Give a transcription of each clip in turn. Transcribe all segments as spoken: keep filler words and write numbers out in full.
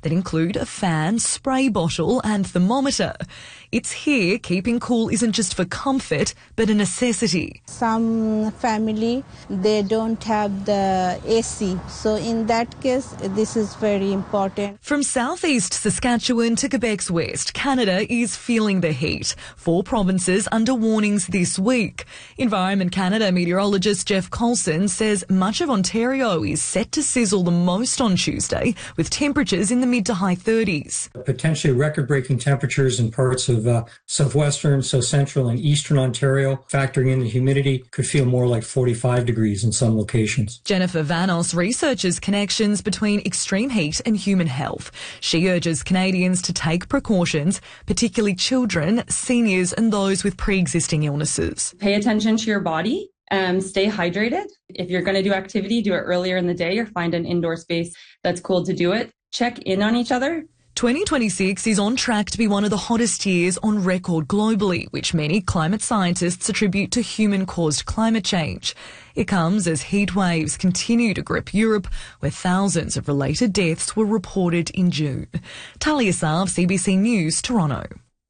that include a fan, spray bottle and thermometer. It's here keeping cool isn't just for comfort, but a necessity. Some family, they don't have the A C. So in that case, this is very important. From southeast Saskatchewan to Quebec's west, Canada is feeling the heat. Four provinces under warnings this week. Environment Canada meteorologist Jeff Colson says much of Ontario is set to sizzle the most on Tuesday, with temperatures in the mid to high thirties. Potentially record-breaking temperatures in parts of uh, southwestern, south central and eastern Ontario. Factoring in the humidity, could feel more like forty-five degrees in some locations. Jennifer Vanos researches connections between extreme heat and human health. She urges Canadians to take precautions, particularly children, seniors and those with pre-existing illnesses. Pay attention to your body. Um, stay hydrated. If you're going to do activity, do it earlier in the day or find an indoor space that's cool to do it. Check in on each other. twenty twenty-six is on track to be one of the hottest years on record globally, which many climate scientists attribute to human-caused climate change. It comes as heat waves continue to grip Europe, where thousands of related deaths were reported in June. Talia Sav, C B C News, Toronto.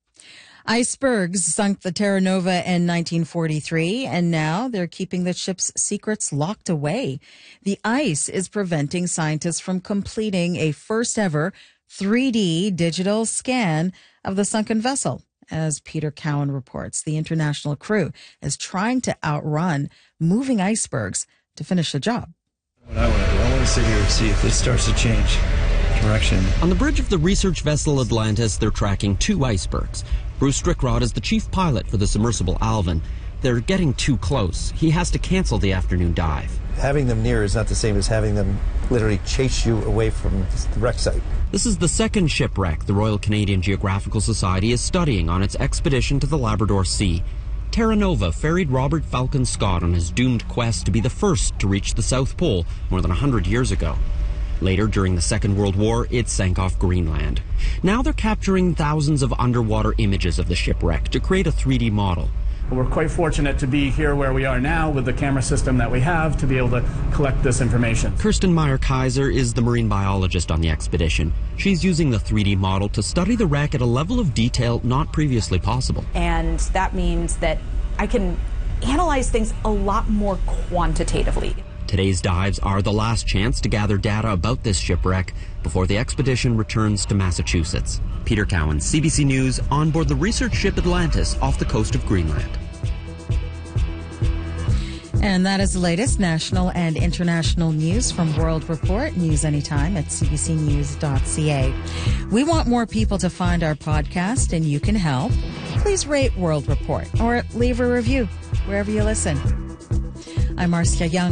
Icebergs sunk the Terra Nova in nineteen forty-three, and now they're keeping the ship's secrets locked away. The ice is preventing scientists from completing a first-ever three D digital scan of the sunken vessel. As Peter Cowan reports, the international crew is trying to outrun moving icebergs to finish the job. What I want to do, I want to sit here and see if this starts to change direction. On the bridge of the research vessel Atlantis, they're tracking two icebergs. Bruce Strickrod is the chief pilot for the submersible Alvin. They're getting too close. He has to cancel the afternoon dive. Having them near is not the same as having them literally chase you away from the wreck site. This is the second shipwreck the Royal Canadian Geographical Society is studying on its expedition to the Labrador Sea. Terra Nova ferried Robert Falcon Scott on his doomed quest to be the first to reach the South Pole more than one hundred years ago. Later, during the Second World War, it sank off Greenland. Now they're capturing thousands of underwater images of the shipwreck to create a three D model. We're quite fortunate to be here where we are now with the camera system that we have to be able to collect this information. Kirsten Meyer-Kaiser is the marine biologist on the expedition. She's using the three D model to study the wreck at a level of detail not previously possible. And that means that I can analyze things a lot more quantitatively. Today's dives are the last chance to gather data about this shipwreck before the expedition returns to Massachusetts. Peter Cowan, C B C News, on board the research ship Atlantis off the coast of Greenland. And that is the latest national and international news from World Report. News anytime at c b c news dot c a. We want more people to find our podcast, and you can help. Please rate World Report or leave a review wherever you listen. I'm Marcia Young.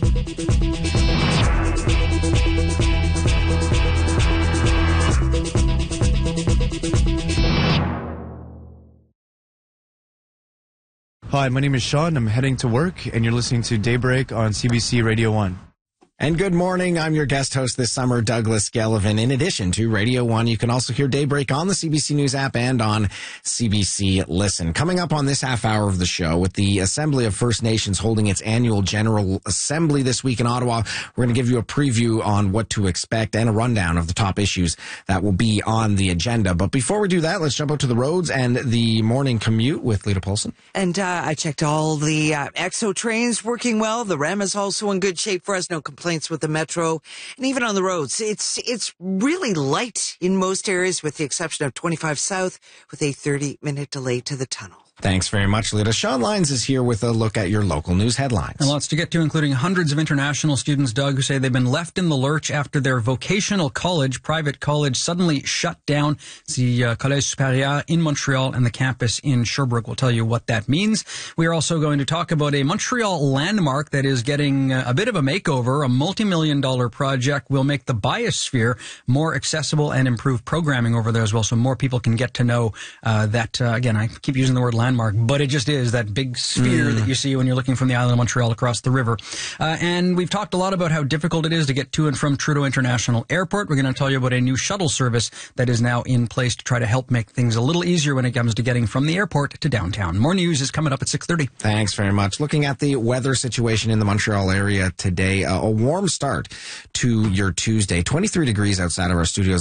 Hi, my name is Sean. I'm heading to work, and you're listening to Daybreak on C B C Radio one. And good morning. I'm your guest host this summer, Douglas Gellivan. In addition to Radio one, you can also hear Daybreak on the C B C News app and on C B C Listen. Coming up on this half hour of the show, with the Assembly of First Nations holding its annual General Assembly this week in Ottawa, we're going to give you a preview on what to expect and a rundown of the top issues that will be on the agenda. But before we do that, let's jump out to the roads and the morning commute with Lita Polson. And uh, I checked all the uh, X O trains working well. The RAM is also in good shape for us. No complaints with the Metro, and even on the roads. It's it's really light in most areas, with the exception of twenty-five South, with a thirty minute delay to the tunnel. Thanks very much, Lita. Sean Lyons is here with a look at your local news headlines. And lots to get to, including hundreds of international students, Doug, who say they've been left in the lurch after their vocational college, private college, suddenly shut down. It's the uh, Collège Supérieur in Montreal and the campus in Sherbrooke. We'll tell you what that means. We are also going to talk about a Montreal landmark that is getting uh, a bit of a makeover. A multi-million dollar project will make the Biosphere more accessible and improve programming over there as well, so more people can get to know uh, that, uh, again, I keep using the word landmark. Landmark, but it just is that big sphere mm. that you see when you're looking from the island of Montreal across the river. Uh, and we've talked a lot about how difficult it is to get to and from Trudeau International Airport. We're going to tell you about a new shuttle service that is now in place to try to help make things a little easier when it comes to getting from the airport to downtown. More news is coming up at six thirty. Thanks very much. Looking at the weather situation in the Montreal area today, uh, a warm start to your Tuesday. twenty-three degrees outside of our studios